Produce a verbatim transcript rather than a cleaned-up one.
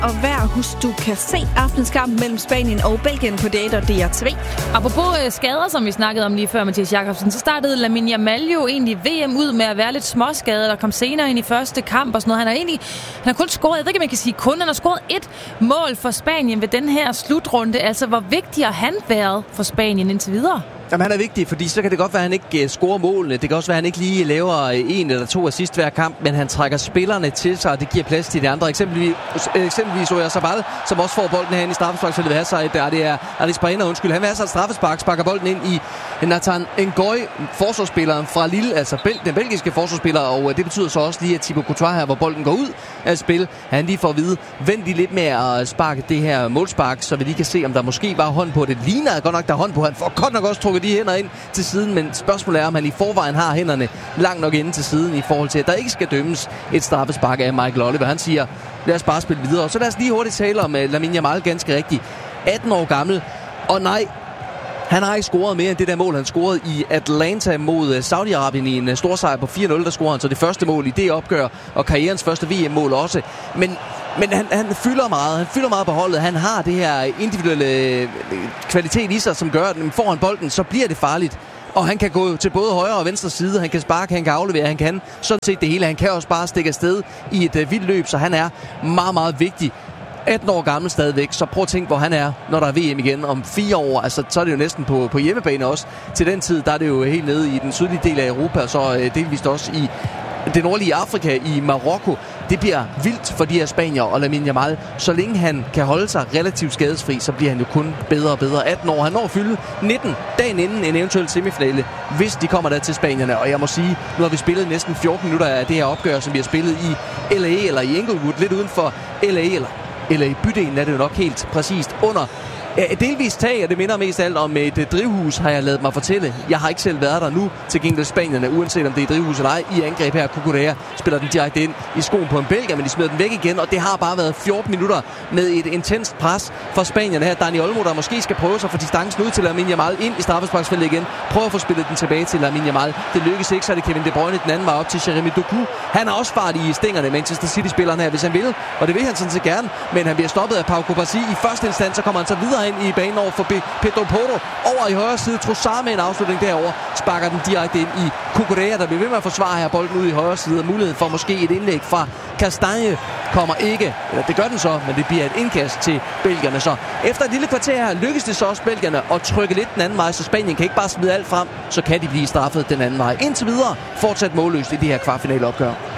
og vejr. Husk, du kan se aftens kamp mellem Spanien og Belgien på D R og D R T V. Apropos øh, skader, som vi snakkede om lige før, Mathias Jakobsen, så startede Lamine Yamal jo egentlig V M ud med at være lidt småskadet, og kom senere ind i første kamp og sådan noget. Han har egentlig han har kun scoret, jeg ved ikke, om man kan sige kun, han har scoret et mål for Spanien ved den her slutrunde. Altså, hvor vigtig har han været for Spanien indtil videre? Jamen, han er vigtig, fordi så kan det godt være, at han ikke scorer målene. Det kan også være, at han ikke lige laver en eller to assist hver kamp, men han trækker spillerne til sig, og det giver plads til de andre. Eksempelvis, eksempelvis Oya Sabal, som også får bolden herinde i straffesparksfeltet ved Hazard. Der det er Aris Paena, undskyld. Han vil have sig et straffespark, sparker bolden ind i Nathan Ngoy, forsvarsspilleren fra Lille, altså den belgiske forsvarsspiller, og det betyder så også lige, at Thibaut Courtois her, hvor bolden går ud af spil, han lige får at vide, vent lige lidt med at sparke det her målspark, så vi lige kan se, om der måske var hånd på det. Ligner godt nok, der er hånd på. Han får godt nok også trukket de hænder ind til siden, men spørgsmålet er, om han i forvejen har hænderne langt nok inde til siden i forhold til, at der ikke skal dømmes et straffespark af Michael Oliver. Han siger, lad os bare spille videre. Så lad os lige hurtigt tale om uh, Lamine Yamal, ganske rigtigt. atten år gammel, og nej, han har ikke scoret mere end det der mål, han scorede i Atlanta mod Saudi-Arabien i en stor sejr på fire nul. Der scorede han så det første mål i det opgør, og karrierens første V M-mål også. Men, men han, han fylder meget. Han fylder meget på holdet. Han har det her individuelle kvalitet i sig, som gør, at får han bolden, så bliver det farligt. Og han kan gå til både højre og venstre side. Han kan sparke, han kan aflevere, han kan sådan set det hele. Han kan også bare stikke afsted i et uh, vildt løb, så han er meget, meget vigtig. atten år gammel stadigvæk, så prøv at tænke, hvor han er, når der er V M igen om fire år. Altså, så er det jo næsten på, på hjemmebane også. Til den tid, der er det jo helt nede i den sydlige del af Europa, og så øh, delvist også i det nordlige Afrika, i Marokko. Det bliver vildt for de her spanier og Lamine Yamal. Så længe han kan holde sig relativt skadesfri, så bliver han jo kun bedre og bedre. atten år, han når at fylde nitten dagen inden en eventuel semifinale, hvis de kommer der til spanierne. Og jeg må sige, nu har vi spillet næsten fjorten minutter af det her opgør, som vi har spillet i L A eller i Inglewood, lidt uden for L A eller eller i bydelen er det jo nok helt præcist under et delvist tag, og det minder mest af alt om et drivhus, har jeg ladet mig fortælle. Jeg har ikke selv været der nu, til gengæld Spanierne, uanset om det er drivhus eller ej, i angreb her. Cucurella spiller den direkte ind i skoen på en belgier, men de smider den væk igen, og det har bare været fjorten minutter med et intenst pres for Spanierne her. Dani Olmo, der måske skal prøve sig for distancen ud til Lamine Yamal, ind i straffesparksfeltet igen. Prøver at få spillet den tilbage til Lamine Yamal. Det lykkes ikke, så er det Kevin De Bruyne den anden vej op til Jeremy Doku. Han har også fart i stængerne, Manchester City-spilleren her, hvis han vil, og det vil han sådan set gerne, men han bliver stoppet af Pau Kubasi i første instans, så kommer han så videre ind i banen over for Pedro Porro, over i højre side. Trossard med en afslutning derover, sparker den direkte ind i Cucurella, der bliver ved med at forsvare her bolden ud i højre side, og muligheden for måske et indlæg fra Castagne kommer ikke, eller det gør den så, men det bliver et indkast til belgierne. Så efter et lille kvarter her lykkes det så også belgierne at trykke lidt den anden vej, så Spanien kan ikke bare smide alt frem, så kan de blive straffet den anden vej. Indtil videre fortsat målløst i det her kvartfinaleopgør.